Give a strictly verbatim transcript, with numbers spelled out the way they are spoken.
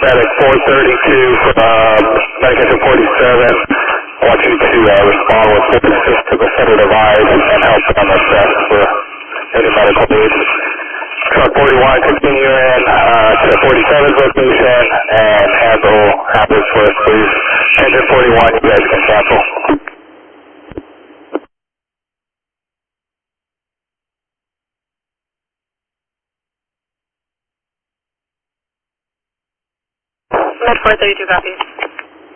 Medic four thirty-two from Medic forty-seven. I want you to uh, respond with forty-six to the center divide and help on the steps for any medical needs. Truck forty-one, continue in uh, to forty-seven's location and handle hazards for us, please. Engine forty-one, you guys can cancel. Med four thirty-two copies.